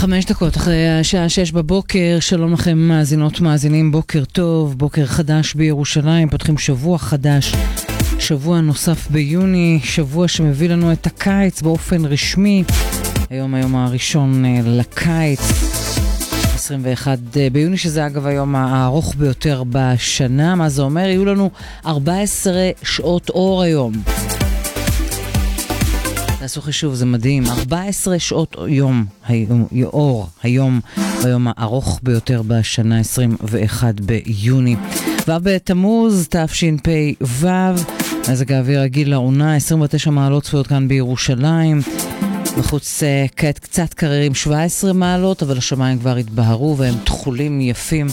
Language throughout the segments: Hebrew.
5 דקות אחרי השעה 6 בבוקר, שלום לכם מאזינות מאזינים, בוקר טוב, בוקר חדש בירושלים, פותחים שבוע חדש, שבוע נוסף ביוני, שבוע שמביא לנו את הקיץ באופן רשמי, היום הראשון לקיץ, 21 ביוני, שזה אגב היום הארוך ביותר בשנה. מה זה אומר? יהיו לנו 14 שעות אור היום. תעשו חישוב, זה מדהים. 14 שעות אור היום, ביום הארוך ביותר בשנה, 21 ביוני. ובתמוז תשפ"ו, מזג האוויר רגיל לעונה, 29 מעלות צפויות כאן בירושלים. בחוץ כעת קצת קררים 17 מעלות, אבל השמיים כבר התבהרו והם תחולים יפים.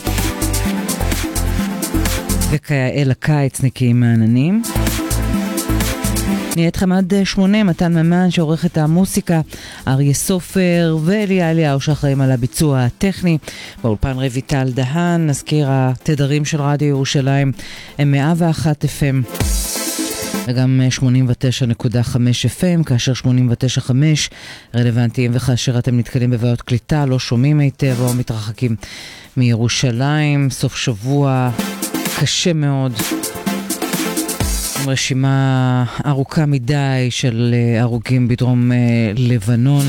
וכיאה לקיץ נקיים מעננים. נהיה איתכם עד 8, מתן ממן שעורך את המוסיקה, אריה סופר ואליה אליהו שאחראים על הביצוע הטכני. באולפן רויטל דהן, נזכיר התדרים של רדיו ירושלים הם 101 FM וגם 89.5 FM, כאשר 89.5 רלוונטיים וכאשר אתם נתקלים בבעיות קליטה, לא שומעים היטב או מתרחקים מירושלים. סוף שבוע קשה מאוד, עם רשימה ארוכה מדי של הרוגים בדרום לבנון.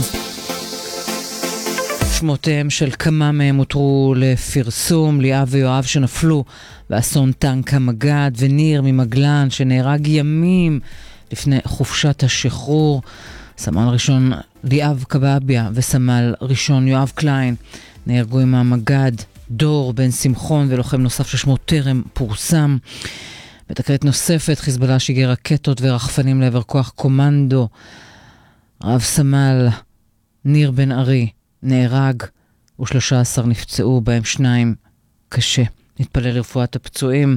שמותיהם של כמה מהם הותרו לפרסום, ליאב ויואב שנפלו באסון טנק המגד, וניר ממגלן שנהרג ימים לפני חופשת השחרור. סמל ראשון ליאב קבביה וסמל ראשון יואב קליין נהרגו עם המגד. דור בן שמחון ולוחם נוסף ששמו טרם פורסם. בתקרית נוספת, חיזבאללה שיגר רקטות ורחפנים לעבר כוח קומנדו. רב סמל ניר בן ארי נהרג ו13 נפצעו, בהם 2 קשה. נתפלל לרפואת הפצועים.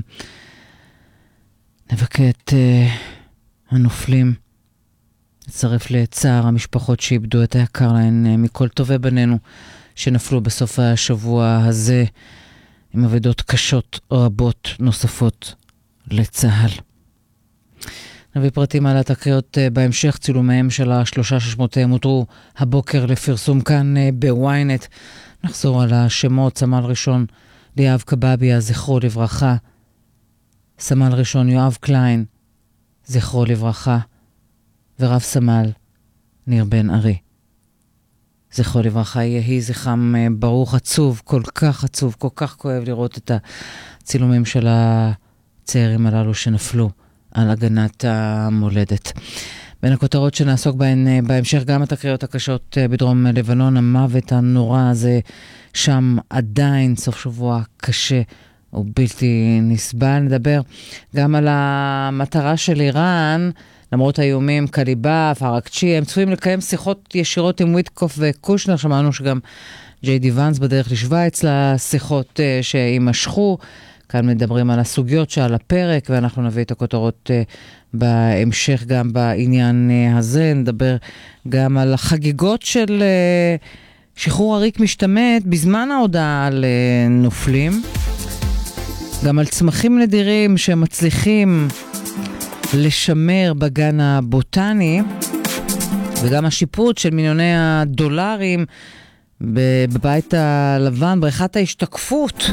נבכה את הנופלים. נצרף לצער המשפחות שאיבדו את היקר להן מכל טובי בנינו שנפלו בסוף השבוע הזה, עם אבדות קשות רבות נוספות לצהל. נביא פרטים על התקריות בהמשך. צילומיהם של 3 ששמותיהם הותרו הבוקר לפרסום כאן בוויינט. נחזור על השמות. סמל ראשון ליאב קבביה, זכרו לברכה. סמל ראשון יואב קליין, זכרו לברכה. ורב סמל ניר בן ארי, זכרו לברכה. יהי זכרם ברוך. עצוב, כל כך עצוב, כל כך כואב לראות את הצילומים של הצעירים הללו שנפלו על הגנת המולדת. בין הכותרות שנעסוק בהן בהמשך, גם התקריות הקשות בדרום לבנון, המוות הנורא הזה שם עדיין, סוף שבוע קשה ובלתי נסבל. נדבר גם על המטרה של איראן, למרות האיומים קליבאף, עראקצ'י, הם צפויים לקיים שיחות ישירות עם וויטקוף וקושנר. שמענו שגם ג'יי די ואנס בדרך לשוויץ לשיחות שימשכו. כאן מדברים על הסוגיות שעל הפרק, ואנחנו נביא את הכותרות בהמשך גם בעניין הזה. נדבר גם על החגיגות של שחרור עריק משתמט בזמן ההודעה על נופלים. גם על צמחים נדירים שמצליחים לשמר בגן הבוטני, וגם השיפוט של מיליוני הדולרים בבית הלבן, בריכת ההשתקפות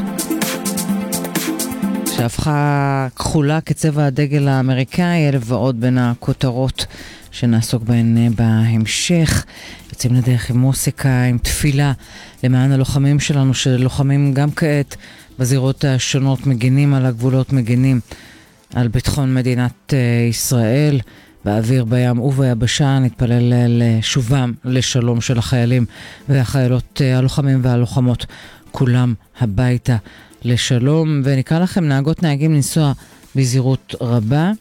שהפכה כחולה כצבע הדגל האמריקאי. אלה ועוד בין הכותרות שנעסוק בהן בהמשך. יוצאים לדרך עם מוסיקה, עם תפילה למען הלוחמים שלנו, שלוחמים גם כעת בזירות השונות, מגינים על הגבולות, מגינים על ביטחון מדינת ישראל, באוויר, בים וביבשה. נתפלל לשובם לשלום של החיילים והחיילות, הלוחמים והלוחמות, כולם הביתה לשלום. ונקרא לכם נהגות נהגים לנסוע בזהירות רבה.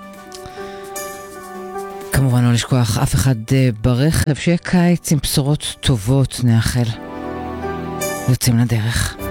כמובן לא לשכוח אף אחד ברכב. שיהיה קיץ עם בשורות טובות, נאחל. יוצאים לדרך.